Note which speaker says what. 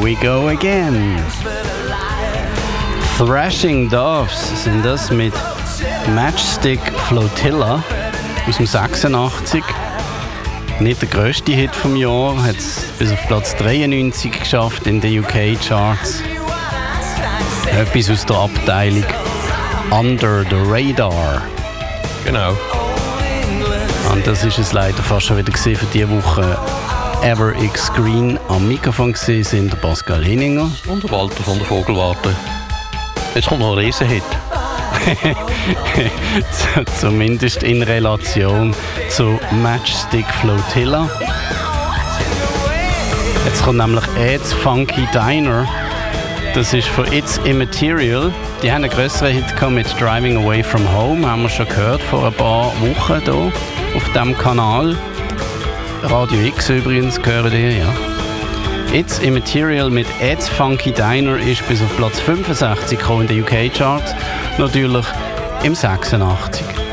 Speaker 1: we go again. Thrashing Doves sind das mit Matchstick Flotilla aus dem 86. Nicht der grösste Hit vom Jahr, hat es bis auf Platz 93 geschafft in den UK-Charts. Etwas aus der Abteilung Under the Radar.
Speaker 2: Genau.
Speaker 1: Und das ist es leider fast schon wieder für diese Woche. Ever X Green am Mikrofon sind der Pascal Hinninger
Speaker 2: und der Walter von der Vogelwarte. Jetzt kommt noch ein Riesenhit.
Speaker 1: Zumindest in Relation zu Matchstick Flotilla. Jetzt kommt nämlich Ed's Funky Diner. Das ist von It's Immaterial. Die haben einen grösseren Hit mit Driving Away From Home. Haben wir schon gehört vor ein paar Wochen hier auf diesem Kanal. Radio X übrigens gehören die, ja. It's Immaterial mit Ed's Funky Diner ist bis auf Platz 65 in den UK-Charts. Natürlich im 86.